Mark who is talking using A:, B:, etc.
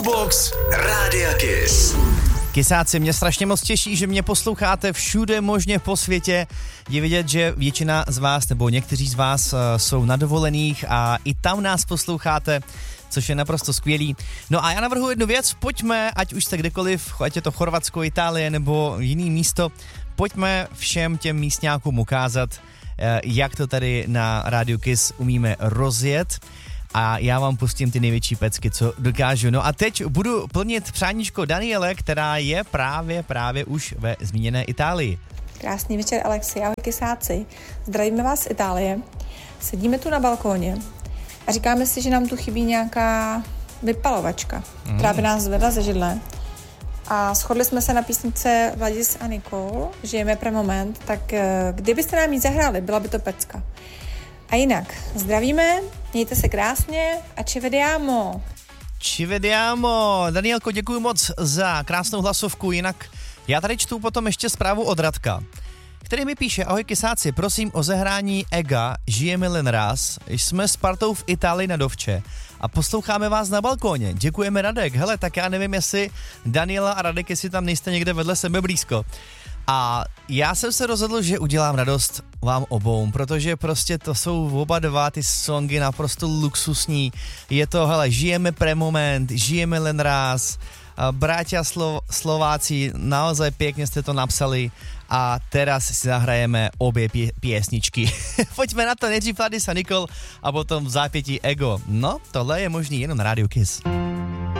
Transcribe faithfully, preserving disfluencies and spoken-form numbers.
A: Jukebox Rádia Kiss.
B: Kysáci, mě strašně moc těší, že mě posloucháte všude možně po světě. Je vidět, že většina z vás, nebo někteří z vás uh, jsou na dovolených a i tam nás posloucháte, což je naprosto skvělý. No a já navrhuji jednu věc, pojďme, ať už jste kdekoliv, ať je to Chorvatsko, Itálie nebo jiný místo, pojďme všem těm místňákům ukázat, uh, jak to tady na Rádiu Kiss umíme rozjet. A já vám pustím ty největší pecky, co dokážu. No a teď budu plnit přáníčko Daniele, která je právě, právě už ve zmíněné Itálii.
C: Krásný večer, Alexi, ahoj Kysáci. Zdravíme vás z Itálie. Sedíme tu na balkóně a říkáme si, že nám tu chybí nějaká vypalovačka, mm. která by nás zvedla ze židle. A shodli jsme se na písnice Vladis a Nikol, Žijeme pro moment, tak kdybyste nám ji zahráli, byla by to pecka. A jinak, zdravíme, mějte se krásně a ci vediamo.
B: Ci vediamo. Danielko, děkuji moc za krásnou hlasovku, jinak já tady čtu potom ještě zprávu od Radka, který mi píše: ahoj Kysáci, prosím o zahrání Ega, Žijeme len raz, jsme s partou v Itálii na Dovče a posloucháme vás na balkóně. Děkujeme, Radek. Hele, tak já nevím, jestli Daniela a Radek, jestli tam nejste někde vedle sebe blízko. A já jsem se rozhodl, že udělám radost vám obou, protože prostě to jsou oba dva ty songy naprosto luxusní. Je to, hele, Žijeme pre moment, Žijeme len raz, Bratia Slo- Slováci, naozaj pěkně jste to napsali a teraz si zahrajeme obě pě- piesničky. Pojďme na to, nejdřív Vladis a Nikol a potom v zápětí Ego. No, tohle je možný jenom na Rádiu Kiss.